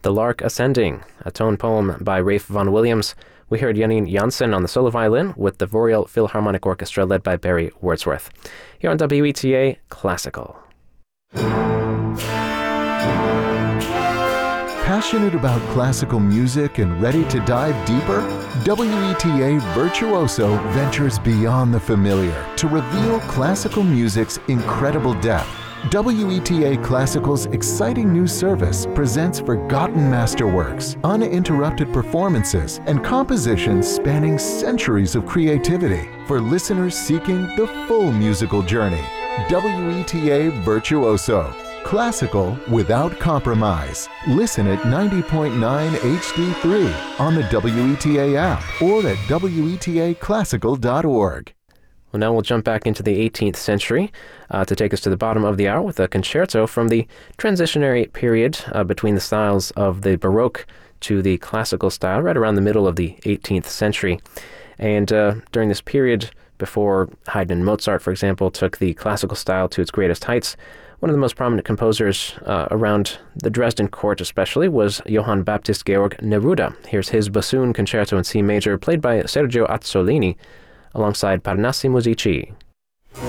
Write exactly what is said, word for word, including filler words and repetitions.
The Lark Ascending, a tone poem by Rafe Vaughan Williams. We heard Janine Janssen on the solo violin with the Vorial Philharmonic Orchestra led by Barry Wordsworth. Here on W E T A Classical. Passionate about classical music and ready to dive deeper? W E T A Virtuoso ventures beyond the familiar to reveal classical music's incredible depth. W E T A Classical's exciting new service presents forgotten masterworks, uninterrupted performances, and compositions spanning centuries of creativity for listeners seeking the full musical journey. W E T A Virtuoso. Classical without compromise. Listen at ninety point nine H D three on the W E T A app or at W E T A classical dot org. Well, now we'll jump back into the eighteenth century uh, to take us to the bottom of the hour with a concerto from the transitionary period uh, between the styles of the Baroque to the classical style, right around the middle of the eighteenth century. And uh, during this period, before Haydn and Mozart, for example, took the classical style to its greatest heights, one of the most prominent composers uh, around the Dresden court especially was Johann Baptist Georg Neruda. Here's his bassoon concerto in C major, played by Sergio Azzolini, alongside Parnassi Musici.